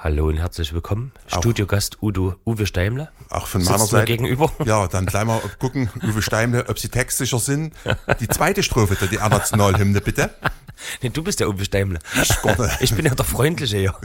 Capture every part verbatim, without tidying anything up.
Hallo und herzlich willkommen. Auch. Studiogast Udo, Uwe Steimle. Auch von Sitzt meiner mir Seite. gegenüber. Ja, dann gleich mal gucken, Uwe Steimle, ob sie textsicher sind. Die zweite Strophe der Nationalhymne, bitte. Nee, du bist der Uwe Steimle. Ich, Gott, Ich bin ja der Freundliche hier.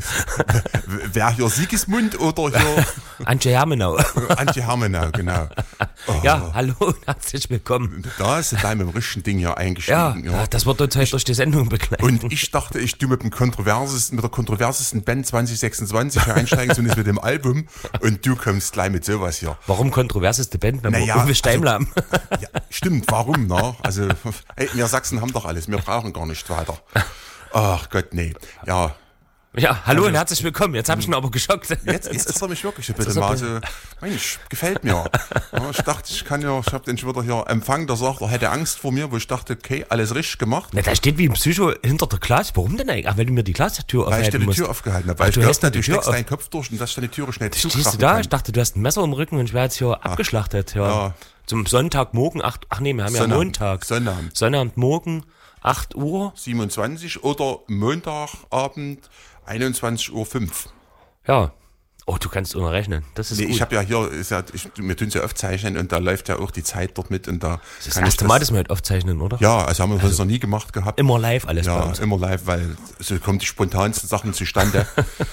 wer hier Sigismund oder hier Antje Hermenau. Antje Hermenau, genau. Oh, Ja, hallo und herzlich willkommen. da ist gleich mit dem richtigen Ding hier eingestiegen. Ja, das wird uns heute durch die Sendung begleiten. Und ich dachte, ich tu mit dem kontroversesten, mit der kontroversesten Band zwanzig sechsundzwanzig hier einsteigen, zumindest mit dem Album. Und du kommst gleich mit sowas hier. Warum kontroverseste Band, wenn Naja, wir Uwe Steimle also- haben? Ja, stimmt, warum, ne? Also, ey, wir Sachsen haben doch alles, wir brauchen gar nicht weiter. Ach Gott, nee. Ja, Ja, hallo und herzlich willkommen. Jetzt habe ich ihn aber geschockt. jetzt, jetzt ist er mich wirklich ein ist bisschen er mal so, Mensch, gefällt mir. Ja, ich dachte, ich kann ja, ich habe den schon wieder hier Empfang, der sagt, er hätte Angst vor mir, wo ich dachte, okay, alles richtig gemacht. Na, da steht wie im Psycho hinter der Glas. Warum denn eigentlich? Ach, weil du mir die Glastür Weil ich dir aufhalten die musst. Tür aufgehalten habe, Ach, weil ich du glaube, hältst mir du die Tür steckst auf. deinen Kopf durch und dass du die Türe schnell Stehst du zukrachen da? kann. Ich dachte, du hast ein Messer im Rücken und ich wäre jetzt hier abgeschlachtet. Ja. Ja. Zum Sonntagmorgen, acht, ach nee, wir haben ja Sonnabend. Montag. Sonnabend. Sonnabendmorgen, acht Uhr. siebenundzwanzig oder Montagabend, einundzwanzig Uhr fünf. Ja. Oh, du kannst unterrechnen. Das ist Nee, gut. ich habe ja hier, ist ja, ich, wir tun es ja aufzeichnen und da läuft ja auch die Zeit dort mit und da das ist das kann ich erste Mal, dass wir heute aufzeichnen, oder? Ja, also haben wir das noch nie gemacht gehabt. Immer live alles bei Ja, uns. immer live, weil so kommen die spontansten Sachen zustande.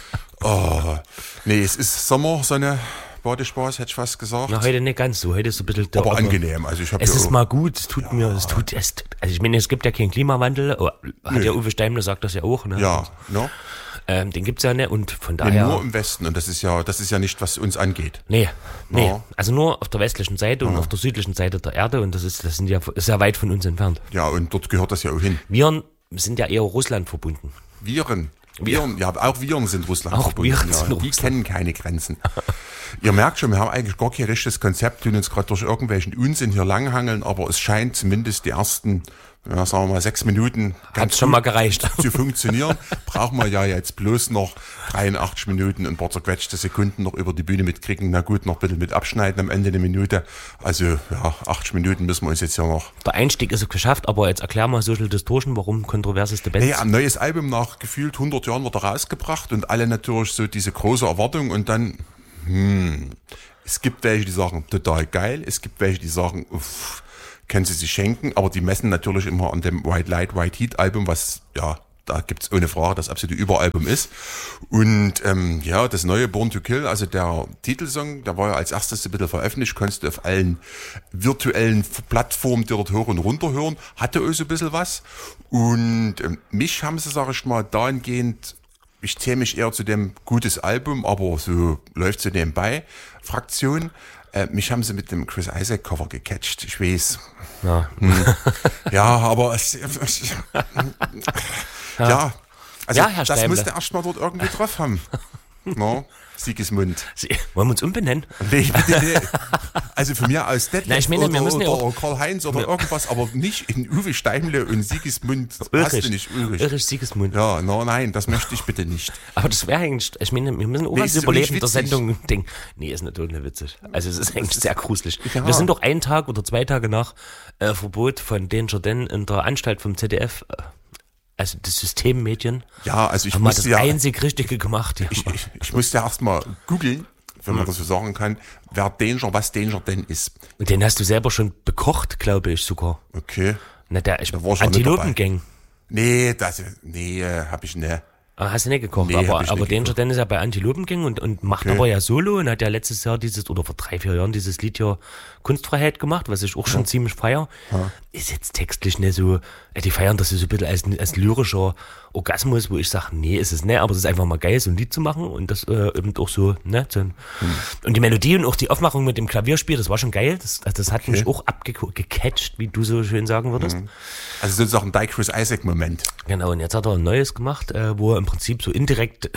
Oh, nee, es ist Sommer, Sonne, Badespaß, hätte ich fast gesagt. Na, heute nicht ganz so. Heute ist so ein bisschen der, aber angenehm. Also ich habe Es ja ist auch, mal gut, es tut mir, es tut, es, also ich meine, es gibt ja keinen Klimawandel, oh, hat ja Uwe Steimle sagt das ja auch, ne? ja, ne? Ähm, den gibt's ja nicht und von Nee, daher. nur im Westen und das ist ja, das ist ja nicht, was uns angeht. Nee, nee. Ja. Also nur auf der westlichen Seite und auf der südlichen Seite der Erde und das ist, das sind ja sehr weit von uns entfernt. Ja, und dort gehört das ja auch hin. Wir sind ja eher Russland verbunden. Viren. Viren, ja, auch Viren sind Russland Auch verbunden. Viren ja. sind Die Russland. kennen keine Grenzen. Ihr merkt schon, wir haben eigentlich gar kein richtiges Konzept, tun uns gerade durch irgendwelchen Unsinn hier langhangeln, aber es scheint zumindest die ersten, ja, sagen wir mal, sechs Minuten Hat's schon mal gereicht. zu funktionieren. Brauchen wir ja jetzt bloß noch dreiundachtzig Minuten und ein paar zerquetschte Sekunden noch über die Bühne mitkriegen. Na gut, noch ein bisschen mit abschneiden am Ende eine Minute. Also, ja, achtzig Minuten müssen wir uns jetzt ja noch. Der Einstieg ist geschafft, aber jetzt erklär mal Social Distortion, warum kontroverseste Bands. Nee, ein neues Album nach gefühlt hundert Jahren wird er rausgebracht und alle natürlich so diese große Erwartung und dann, hm, es gibt welche, die sagen, total geil, es gibt welche, die sagen, uff, können sie sich schenken, aber die messen natürlich immer an dem White Light, White Heat Album, was, ja, da gibt's ohne Frage das absolute Überalbum ist. Und ähm, ja, das neue Born to Kill, also der Titelsong, der war ja als erstes ein bisschen veröffentlicht, konntest du auf allen virtuellen Plattformen, die dort hoch und runter hören, hatte auch so ein bisschen was. Und ähm, mich haben sie, sag ich mal, dahingehend, ich zähle mich eher zu dem gutes Album, aber so läuft so nebenbei, Fraktion. Äh, mich haben sie mit dem Chris Isaac Cover gecatcht, ich weiß. Ja. Hm. Ja, aber es, es, ja, also Ja, Herr das Steimle. musste erst mal dort irgendwie drauf haben. No, Siegesmund. Sie, wollen wir uns umbenennen? Nee, bitte, nee. Also von mir aus Detlef Na, ich meine, oder, wir müssen ja oder auch- Karl-Heinz oder irgendwas, aber nicht in Uwe Steimle und Siegesmund. Hast du Ulrich. nicht, Ulrich. Ulrich Siegesmund. Ja, no, nein, das möchte ich bitte nicht. Aber das wäre eigentlich, ich meine, wir müssen auch Nee, was ist überleben nicht der witzig. Sendung. Ding. Nee, ist natürlich nicht witzig. Also es ist eigentlich sehr gruselig. Ja. Wir sind doch einen Tag oder zwei Tage nach äh, Verbot von Danger Dan in der Anstalt vom Z D F, äh, also das Systemmedien, Ja, also ich haben wir das musste ja, einzig Richtige gemacht. Ja. ich, ich, ich musste erst mal googeln, wenn man das so sagen kann, wer Danger, was Danger denn ist. Und den hast du selber schon bekocht, glaube ich sogar. Okay. Na, der ich, Da war ich auch nicht Antilopengang. Nee, das, nee, äh, hab ich nicht. Ah, hast du nicht gekocht, Nee, hab aber, ich aber nicht Danger gekocht. Dan ist ja bei Antilopengang und, und macht Okay. aber ja Solo und hat ja letztes Jahr dieses, oder vor drei, vier Jahren dieses Lied hier Kunstfreiheit gemacht, was ich auch schon ziemlich feier. Ist jetzt textlich nicht so, äh, die feiern das so ein bisschen als, als lyrischer Orgasmus, wo ich sage, nee, ist es nicht, aber es ist einfach mal geil, so ein Lied zu machen und das äh, eben auch so, ne, so ein, und die Melodie und auch die Aufmachung mit dem Klavierspiel, das war schon geil, das, das hat mich auch abgecatcht, wie du so schön sagen würdest. Also sozusagen dein Chris Isaac Moment. Genau, und jetzt hat er ein neues gemacht, äh, wo er im Prinzip so indirekt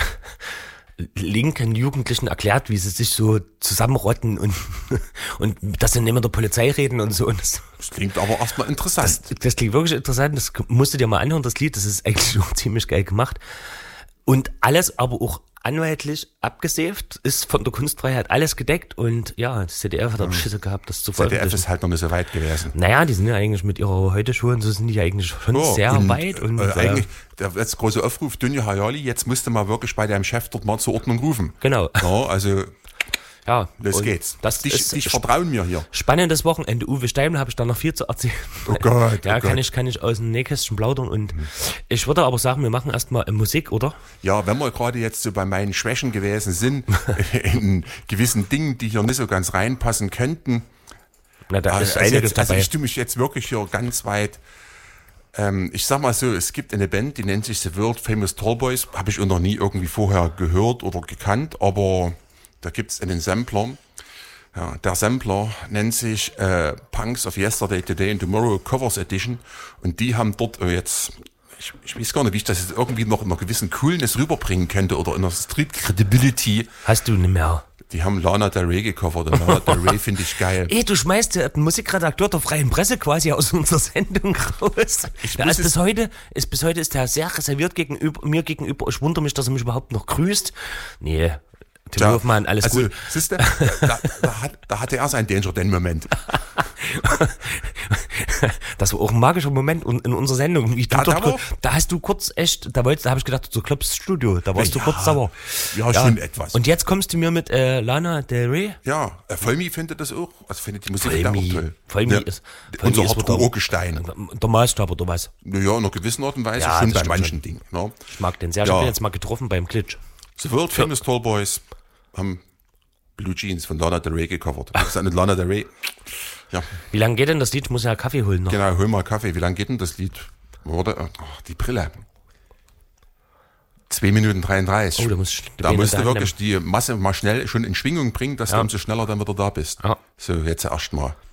linken Jugendlichen erklärt, wie sie sich so zusammenrotten und, und dass sie nicht mit der Polizei reden und so. Und das, Das klingt aber erstmal interessant. das, das klingt wirklich interessant, das musst du dir mal anhören, das Lied, das ist eigentlich auch ziemlich geil gemacht. Und alles aber auch anwaltlich abgesäft, ist von der Kunstfreiheit alles gedeckt und ja, das Z D F hat dann Schisse gehabt, das zu Z D F veröffentlichen. ist halt noch nicht so weit gewesen. Naja, die sind ja eigentlich mit ihrer Heute-Show und so sind die ja eigentlich schon Ja, sehr und, weit. Und äh, äh, eigentlich, der letzte große Aufruf, Dunja Hayali, jetzt musst du mal wirklich bei deinem Chef dort mal zur Ordnung rufen. Genau. Ja, also, ja, los und geht's. Das dich, ist dich vertrauen mir hier. spannendes Wochenende. Uwe Steimle habe ich da noch viel zu erzählen. Oh Gott, ja, oh kann Gott. ich, kann ich aus dem Nähkästchen plaudern und ich würde aber sagen, wir machen erstmal Musik, oder? Ja, wenn wir gerade jetzt so bei meinen Schwächen gewesen sind, in gewissen Dingen, die hier nicht so ganz reinpassen könnten. Na, da ist Also, einiges jetzt, also dabei. ich stimme mich jetzt wirklich hier ganz weit. Ähm, ich sag mal so, es gibt eine Band, die nennt sich The World Famous Tallboys. Habe ich noch nie irgendwie vorher gehört oder gekannt, aber da gibt's einen Sampler. Ja, der Sampler nennt sich äh, Punks of Yesterday, Today and Tomorrow Covers Edition. Und die haben dort äh, jetzt, ich, ich weiß gar nicht, wie ich das jetzt irgendwie noch in einer gewissen Coolness rüberbringen könnte oder in einer Street Credibility. Hast du nicht mehr? Die haben Lana Del Rey gecovert und Lana Del Rey finde ich geil. Ey, du schmeißt den Musikredakteur der Freien Presse quasi aus unserer Sendung raus. Der muss ist bis heute, ist bis heute ist der sehr reserviert gegenüber, mir gegenüber. Ich wundere mich, dass er mich überhaupt noch grüßt. Nee, Tim Ja, Hofmann, alles also, gut. Siehst du, da, da, hat, da hatte er seinen Danger-Den-Moment. Das war auch ein magischer Moment in in unserer Sendung. Wie du Ja, dort, da war- da hast du kurz echt, da wolltest, da habe ich gedacht, du klopfst Studio, da warst Ja, du kurz sauer. ja, schon etwas. Und jetzt kommst du mir mit äh, Lana Del Rey. Ja, äh, Vollmi findet das auch. Also findet die Musik da auch Vollmi, toll. Vollmi Ja, ist, Vollmi unser ist Hardcore der- Urgestein. Der Maßstab oder was? Ja, in einer gewissen Art und Weise Ja, schon das bei stimmt manchen Dingen. Ne? Ich mag den sehr. Ich Ja. habe den jetzt mal getroffen beim Glitch. The World Famous Tallboys haben Blue Jeans von Lana Del Rey gecovert. Das ist eine Lana Del Rey. Ja, Wie lange geht denn das Lied? Ich muss ja Kaffee holen noch. genau, hol mal Kaffee. Wie lange geht denn das Lied? Warte, oh, die Brille. zwei Minuten dreiunddreißig. Oh, da muss ich die da Beine musst du in der Hand wirklich die Masse mal schnell schon in Schwingung bringen, dass Ja. du umso schneller dann wieder da bist. Ja. So, jetzt erst mal.